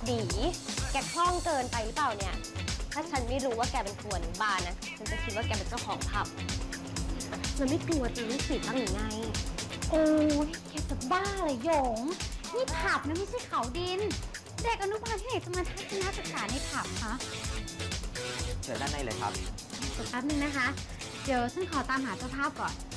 ดีแกคล่องเกินไปหรือเปล่าเนี่ยถ้าฉันไม่รู้ว่าแกเป็นคนบ้านนะฉันจะคิดว่าแกเป็นเจ้าของผับมันไม่กลัวตีลูกศิษย์บ้างหรือไงโอ้ยแกจะบ้าเลยหยงนี่ผับนะไม่ใช่เขาดินเด็กอนุบาลที่ไหนจะมาทัศนศึกษาในผับคะเชิญด้านในเลยครับแป๊บนึงนะคะเดี๋ยวฉันขอตามหาเจ้าภาพก่อน